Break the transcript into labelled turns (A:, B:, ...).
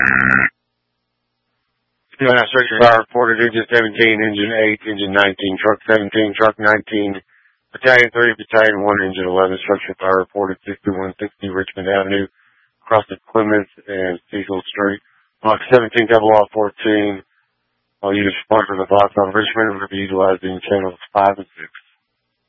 A: Structure fire reported engine 17, engine 8, engine 19, truck 17, truck 19, battalion 3, battalion 1, engine 11. Structure fire reported 6160 Richmond Avenue, across the Plymouth and Cecil Street. Block 17, double R 14. All units respond from the block on Richmond will be utilizing channels 5 and 6.